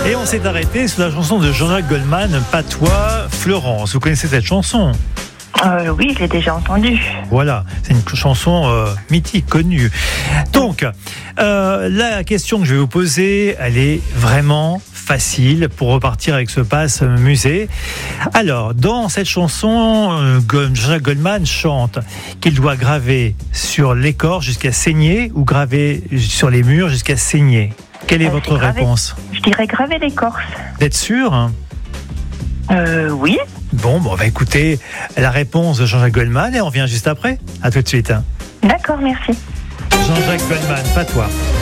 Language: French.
Et on s'est arrêté sur la chanson de Jean-Jacques Goldman, Patois, Florence. Vous connaissez cette chanson ? Oui, je l'ai déjà entendue. Voilà, c'est une chanson mythique, connue. Donc, la question que je vais vous poser, elle est vraiment facile pour repartir avec ce pass musée. Alors, dans cette chanson, Jean-Jacques Goldman chante qu'il doit graver sur l'écorce jusqu'à saigner ou graver sur les murs jusqu'à saigner. Quelle est votre réponse ? Je dirais graver l'écorce. D'être sûr ? Oui. Bon, on va écouter la réponse de Jean-Jacques Goldman et on revient juste après. À tout de suite. D'accord, merci. Jean-Jacques Goldman, Patois.